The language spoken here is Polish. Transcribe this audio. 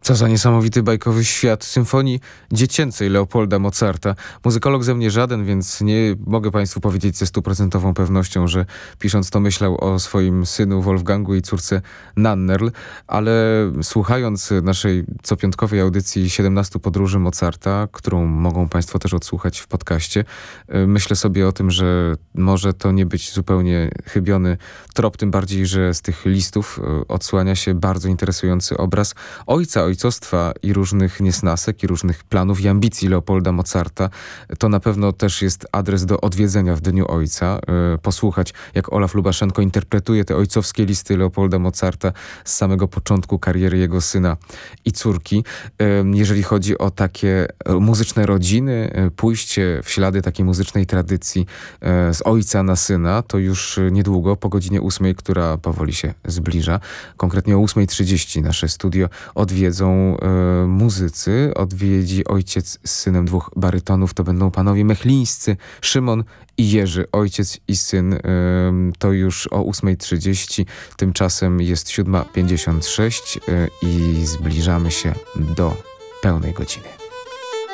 Co za niesamowity bajkowy świat symfonii dziecięcej Leopolda Mozarta. Muzykolog ze mnie żaden, więc nie mogę państwu powiedzieć ze stuprocentową pewnością, że pisząc to myślał o swoim synu Wolfgangu i córce Nannerl, ale słuchając naszej copiątkowej audycji 17 podróży Mozarta, którą mogą państwo też odsłuchać w podcaście, myślę sobie o tym, że może to nie być zupełnie chybiony trop, tym bardziej, że z tych listów odsłania się bardzo interesujący obraz ojcostwa i różnych niesnasek, i różnych planów i ambicji Leopolda Mozarta. To na pewno też jest adres do odwiedzenia w Dniu Ojca. Posłuchać, jak Olaf Lubaszenko interpretuje te ojcowskie listy Leopolda Mozarta z samego początku kariery jego syna i córki. Jeżeli chodzi o takie muzyczne rodziny, pójście w ślady takiej muzycznej tradycji z ojca na syna, to już niedługo, po godzinie 8, która powoli się zbliża. Konkretnie o 8:30 nasze studio odwiedzą muzycy. Odwiedzi ojciec z synem 2 barytonów. To będą panowie mechlińscy, Szymon i Jerzy. Ojciec i syn to już o 8:30. Tymczasem jest 7:56 i zbliżamy się do pełnej godziny.